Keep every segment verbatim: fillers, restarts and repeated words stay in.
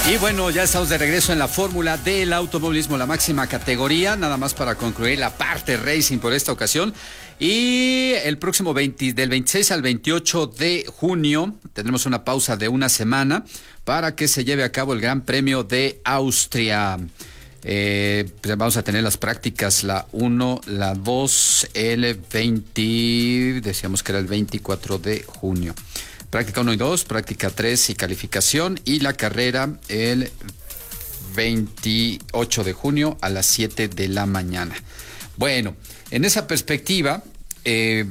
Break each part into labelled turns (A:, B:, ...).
A: Y bueno, ya estamos de regreso en la fórmula del automovilismo, la máxima categoría, nada más para concluir la parte racing por esta ocasión. Y el próximo veinte, del veintiséis al veintiocho de junio tendremos una pausa de una semana para que se lleve a cabo el Gran Premio de Austria. Eh, pues vamos a tener las prácticas, la uno, la dos, el veinte, decíamos que era el veinticuatro de junio. Práctica uno y dos, práctica tres y calificación, y la carrera el veintiocho de junio a las siete de la mañana. Bueno, en esa perspectiva, eh,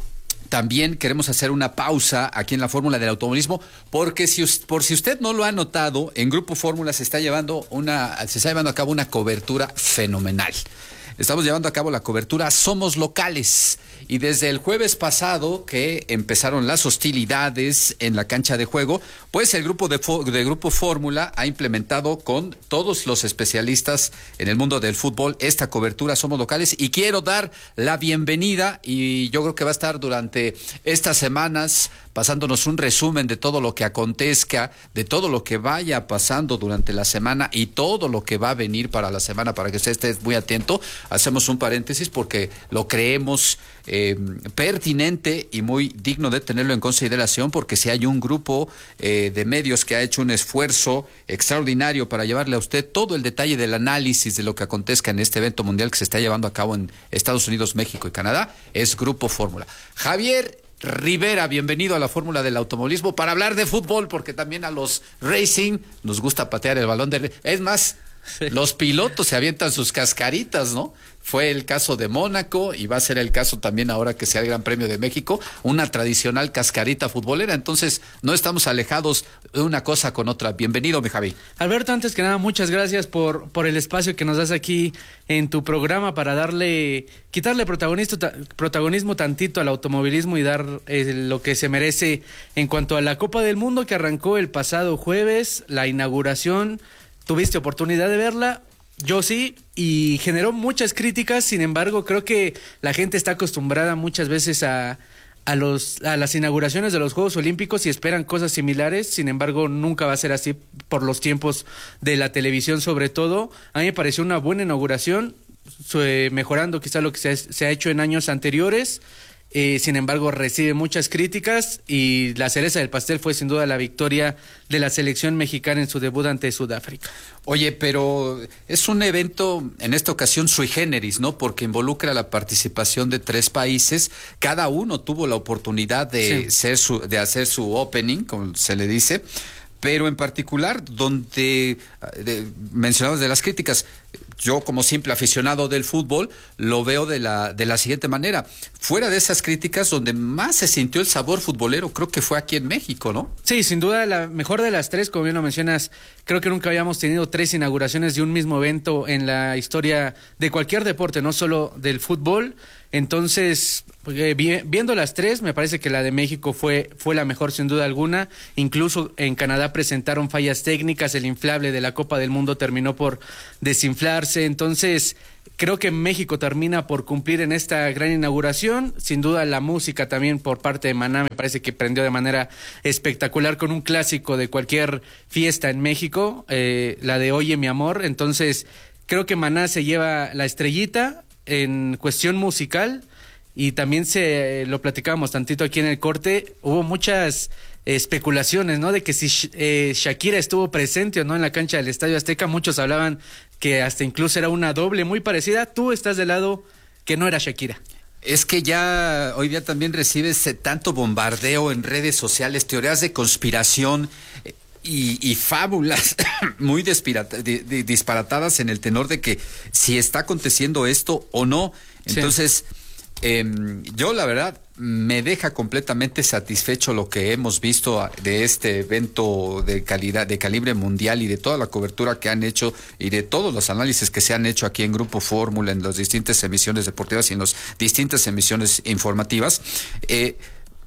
A: también queremos hacer una pausa aquí en la Fórmula del Automovilismo, porque si, por si usted no lo ha notado, en Grupo Fórmula se está llevando una, se está llevando a cabo una cobertura fenomenal. Estamos llevando a cabo la cobertura Somos Locales, y desde el jueves pasado que empezaron las hostilidades en la cancha de juego, pues el grupo de, de Grupo Fórmula ha implementado con todos los especialistas en el mundo del fútbol esta cobertura Somos Locales, y quiero dar la bienvenida, y yo creo que va a estar durante estas semanas pasándonos un resumen de todo lo que acontezca, de todo lo que vaya pasando durante la semana y todo lo que va a venir para la semana, para que usted esté muy atento. Hacemos un paréntesis porque lo creemos eh, pertinente y muy digno de tenerlo en consideración, porque si hay un grupo eh, de medios que ha hecho un esfuerzo extraordinario para llevarle a usted todo el detalle del análisis de lo que acontezca en este evento mundial que se está llevando a cabo en Estados Unidos, México y Canadá, es Grupo Fórmula. Javier Rivera, bienvenido a la Fórmula del Automovilismo para hablar de fútbol, porque también a los racing nos gusta patear el balón de... Es más, sí, los pilotos se avientan sus cascaritas, ¿no? Fue el caso de Mónaco y va a ser el caso también ahora que sea el Gran Premio de México, una tradicional cascarita futbolera. Entonces, no estamos alejados de una cosa con otra. Bienvenido, mi Javi.
B: Alberto, antes que nada, muchas gracias por, por el espacio que nos das aquí en tu programa para darle, quitarle protagonismo, protagonismo tantito al automovilismo y dar eh, lo que se merece en cuanto a la Copa del Mundo que arrancó el pasado jueves, la inauguración. ¿Tuviste oportunidad de verla? Yo sí, y generó muchas críticas. Sin embargo, creo que la gente está acostumbrada muchas veces a, a, los, a las inauguraciones de los Juegos Olímpicos y esperan cosas similares. Sin embargo, nunca va a ser así por los tiempos de la televisión, sobre todo. A mí me pareció una buena inauguración, mejorando quizá lo que se ha, se ha hecho en años anteriores. Eh, sin embargo, recibe muchas críticas, y la cereza del pastel fue sin duda la victoria de la selección mexicana en su debut ante Sudáfrica.
A: Oye, pero es un evento en esta ocasión sui generis, ¿no? Porque involucra la participación de tres países. Cada uno tuvo la oportunidad de, sí. ser su, de hacer su opening, como se le dice, pero en particular donde de, mencionamos de las críticas. Yo, como simple aficionado del fútbol, lo veo de la de la siguiente manera. Fuera de esas críticas, donde más se sintió el sabor futbolero, creo que fue aquí en México, ¿no?
B: Sí, sin duda la mejor de las tres, como bien lo mencionas. Creo que nunca habíamos tenido tres inauguraciones de un mismo evento en la historia de cualquier deporte, no solo del fútbol. Entonces, eh, vi, viendo las tres, me parece que la de México fue, fue la mejor sin duda alguna. Incluso en Canadá presentaron fallas técnicas, el inflable de la Copa del Mundo terminó por desinflarse. Entonces, creo que México termina por cumplir en esta gran inauguración. Sin duda la música también por parte de Maná me parece que prendió de manera espectacular con un clásico de cualquier fiesta en México, eh, la de Oye mi amor. Entonces, creo que Maná se lleva la estrellita en cuestión musical, y también se lo platicábamos tantito aquí en el corte, hubo muchas especulaciones, ¿no? De que si eh, Shakira estuvo presente o no en la cancha del Estadio Azteca. Muchos hablaban que hasta incluso era una doble muy parecida. Tú estás del lado que no era Shakira.
A: Es que ya hoy día también recibes tanto bombardeo en redes sociales, teorías de conspiración eh, Y, y fábulas muy despirata, di, di, disparatadas en el tenor de que si está aconteciendo esto o no. Entonces, sí. eh, yo la verdad me deja completamente satisfecho lo que hemos visto de este evento de calidad, de calibre mundial, y de toda la cobertura que han hecho y de todos los análisis que se han hecho aquí en Grupo Fórmula, en las distintas emisiones deportivas y en las distintas emisiones informativas. Eh,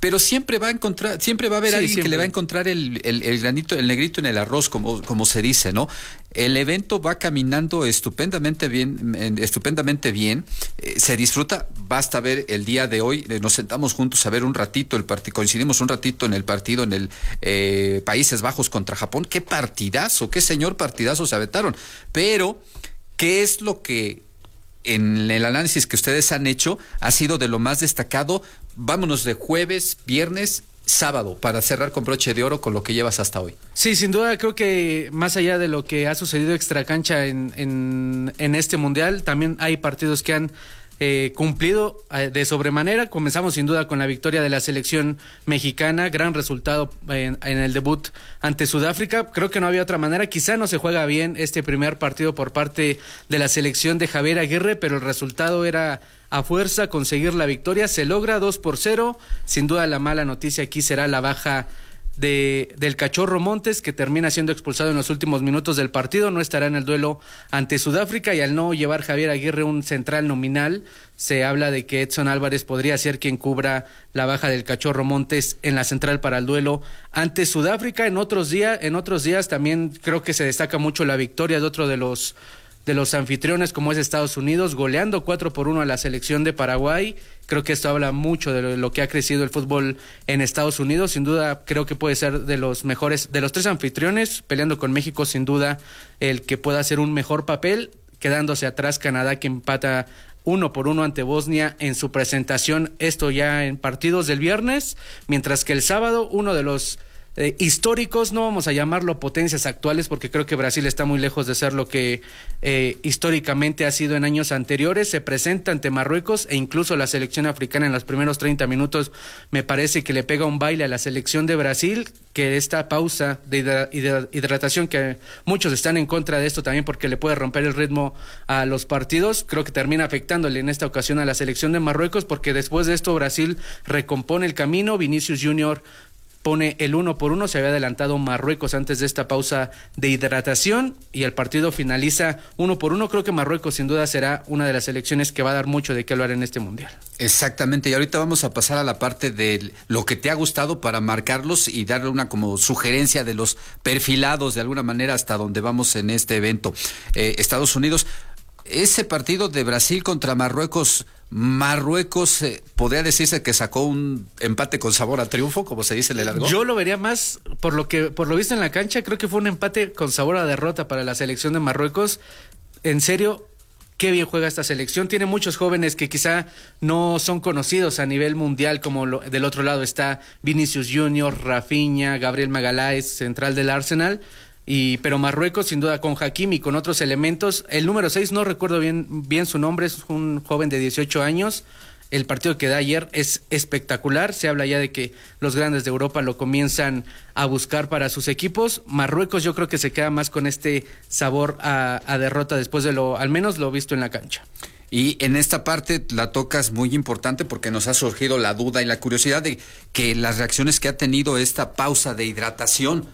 A: pero siempre va a encontrar, siempre va a haber
B: Sí,
A: alguien
B: siempre.
A: que le va a encontrar el, el, el granito, el negrito en el arroz, como, como se dice, ¿no? El evento va caminando estupendamente bien, en- estupendamente bien, eh, se disfruta, basta ver el día de hoy, eh, nos sentamos juntos a ver un ratito el partido, coincidimos un ratito en el partido en el eh, Países Bajos contra Japón, qué partidazo, qué señor partidazo se aventaron, pero ¿qué es lo que en el análisis que ustedes han hecho ha sido de lo más destacado? Vámonos de jueves, viernes, sábado, para cerrar con broche de oro con lo que llevas hasta hoy.
B: Sí, sin duda creo que más allá de lo que ha sucedido extracancha en, en, en este mundial, también hay partidos que han eh, cumplido eh, de sobremanera. Comenzamos sin duda con la victoria de la selección mexicana, gran resultado en, en el debut ante Sudáfrica. Creo que no había otra manera, quizá no se juega bien este primer partido por parte de la selección de Javier Aguirre, pero el resultado era a fuerza conseguir la victoria. Se logra dos por cero. Sin duda la mala noticia aquí será la baja de del Cachorro Montes, que termina siendo expulsado en los últimos minutos del partido. No estará en el duelo ante Sudáfrica, y al no llevar Javier Aguirre un central nominal, se habla de que Edson Álvarez podría ser quien cubra la baja del Cachorro Montes en la central para el duelo ante Sudáfrica. En otros días, en otros días también creo que se destaca mucho la victoria de otro de los de los anfitriones, como es Estados Unidos, goleando cuatro por uno a la selección de Paraguay. Creo que esto habla mucho de lo que ha crecido el fútbol en Estados Unidos. Sin duda, creo que puede ser de los mejores, de los tres anfitriones, peleando con México, sin duda, el que pueda hacer un mejor papel, quedándose atrás Canadá, que empata uno por uno ante Bosnia en su presentación, esto ya en partidos del viernes, mientras que el sábado, uno de los Eh, históricos, no vamos a llamarlo potencias actuales, porque creo que Brasil está muy lejos de ser lo que eh, históricamente ha sido en años anteriores. Se presenta ante Marruecos, e incluso la selección africana en los primeros treinta minutos me parece que le pega un baile a la selección de Brasil, que esta pausa de hidra- hidra- hidratación, que muchos están en contra de esto también porque le puede romper el ritmo a los partidos, creo que termina afectándole en esta ocasión a la selección de Marruecos, porque después de esto Brasil recompone el camino. Vinicius Junior pone el uno por uno. Se había adelantado Marruecos antes de esta pausa de hidratación, y el partido finaliza uno por uno. Creo que Marruecos sin duda será una de las selecciones que va a dar mucho de qué hablar en este mundial.
A: Exactamente, y ahorita vamos a pasar a la parte de lo que te ha gustado para marcarlos y darle una como sugerencia de los perfilados de alguna manera hasta donde vamos en este evento. Eh, Estados Unidos, ese partido de Brasil contra Marruecos, Marruecos eh, podría decirse que sacó un empate con sabor a triunfo, como se dice, le largó.
B: Yo lo vería más, por lo que por lo visto en la cancha, creo que fue un empate con sabor a derrota para la selección de Marruecos. En serio, qué bien juega esta selección. Tiene muchos jóvenes que quizá no son conocidos a nivel mundial, como lo, del otro lado está Vinicius Junior, Rafinha, Gabriel Magaláes, central del Arsenal. Y, pero Marruecos sin duda con Hakimi y con otros elementos. El número seis, no recuerdo bien, bien su nombre, es un joven de dieciocho años. El partido que da ayer es espectacular. Se habla ya de que los grandes de Europa lo comienzan a buscar para sus equipos. Marruecos yo creo que se queda más con este sabor a, a derrota después de lo, al menos lo visto en la cancha.
A: Y en esta parte la tocas muy importante, porque nos ha surgido la duda y la curiosidad de que las reacciones que ha tenido esta pausa de hidratación,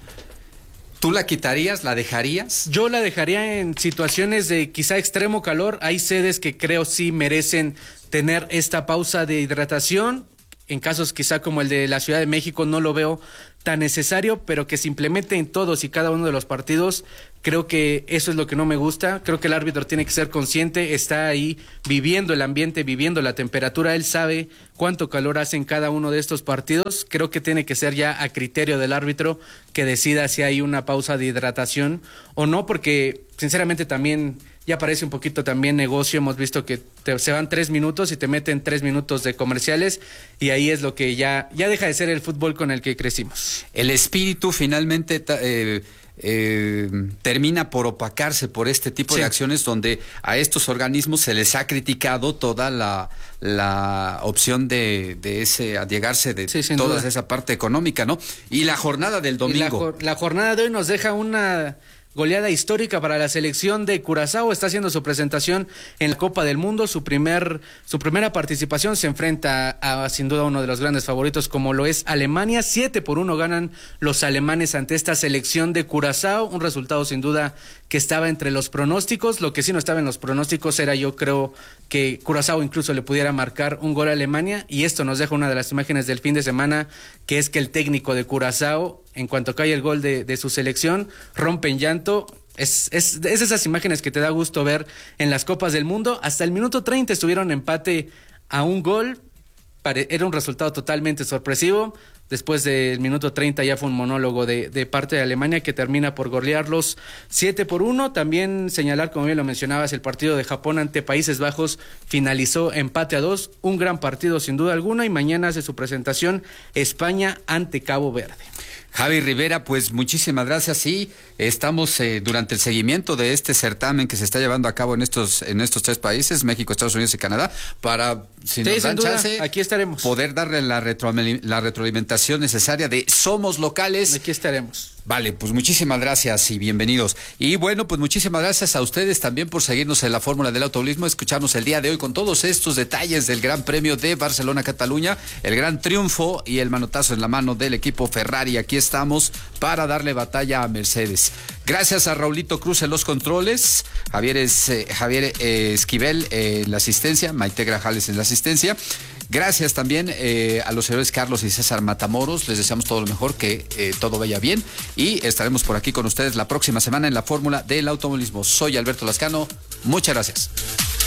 A: ¿tú la quitarías, la dejarías?
B: Yo la dejaría en situaciones de quizá extremo calor. Hay sedes que creo sí merecen tener esta pausa de hidratación. En casos quizá como el de la Ciudad de México no lo veo tan necesario, pero que se implemente en todos y cada uno de los partidos. Creo que eso es lo que no me gusta. Creo que el árbitro tiene que ser consciente, está ahí viviendo el ambiente, viviendo la temperatura. Él sabe cuánto calor hace en cada uno de estos partidos. Creo que tiene que ser ya a criterio del árbitro que decida si hay una pausa de hidratación o no, porque sinceramente también ya parece un poquito también negocio. Hemos visto que te, se van tres minutos y te meten tres minutos de comerciales, y ahí es lo que ya, ya deja de ser el fútbol con el que crecimos.
A: El espíritu finalmente eh, eh, termina por opacarse por este tipo
B: Sí.
A: de acciones, donde a estos organismos se les ha criticado toda la, la opción de, de ese allegarse de
B: Sí, sin
A: toda
B: duda.
A: esa parte económica, ¿no? Y la jornada del
B: Y la,
A: domingo.
B: jor- la jornada de hoy nos deja una goleada histórica para la selección de Curazao. Está haciendo su presentación en la Copa del Mundo. Su primer, su primera participación se enfrenta a, a sin duda uno de los grandes favoritos como lo es Alemania. Siete por uno ganan los alemanes ante esta selección de Curazao. Un resultado sin duda que estaba entre los pronósticos. Lo que sí no estaba en los pronósticos era, yo creo, que Curazao incluso le pudiera marcar un gol a Alemania, y esto nos deja una de las imágenes del fin de semana, que es que el técnico de Curazao, en cuanto cae el gol de, de su selección, rompe en llanto. Es, es, es esas imágenes que te da gusto ver en las Copas del Mundo. Hasta el minuto treinta estuvieron empate a un gol. Pare, era un resultado totalmente sorpresivo. Después del minuto treinta ya fue un monólogo de, de parte de Alemania, que termina por golearlos siete por uno. También señalar, como bien lo mencionabas, el partido de Japón ante Países Bajos finalizó empate a dos. Un gran partido sin duda alguna, y mañana hace su presentación España ante Cabo Verde.
A: Javi Rivera, pues muchísimas gracias. Sí, estamos eh, durante el seguimiento de este certamen que se está llevando a cabo en estos en estos tres países, México, Estados Unidos y Canadá, para, si
B: sí,
A: nos dan
B: duda,
A: chance,
B: aquí estaremos,
A: poder darle la, retro, la retroalimentación necesaria de somos locales.
B: Aquí estaremos.
A: Vale, pues muchísimas gracias y bienvenidos. Y bueno, pues muchísimas gracias a ustedes también por seguirnos en la Fórmula del Automovilismo, escucharnos el día de hoy con todos estos detalles del Gran Premio de Barcelona-Cataluña, el gran triunfo y el manotazo en la mano del equipo Ferrari. Aquí estamos para darle batalla a Mercedes. Gracias a Raulito Cruz en los controles, Javier, es, eh, Javier eh, Esquivel eh, en la asistencia, Maite Grajales en la asistencia. Gracias también eh, a los señores Carlos y César Matamoros. Les deseamos todo lo mejor, que eh, todo vaya bien, y estaremos por aquí con ustedes la próxima semana en la Fórmula del Automovilismo. Soy Alberto Lascano. Muchas gracias.